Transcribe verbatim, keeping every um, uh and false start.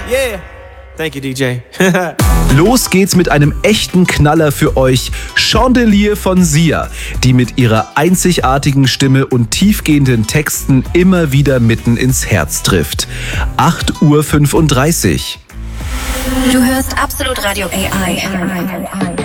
Yeah. Thank you, D J. Los geht's mit einem echten Knaller für euch. Chandelier von Sia, die mit ihrer einzigartigen Stimme und tiefgehenden Texten immer wieder mitten ins Herz trifft. acht Uhr fünfunddreißig. Du hörst Absolut Radio A I.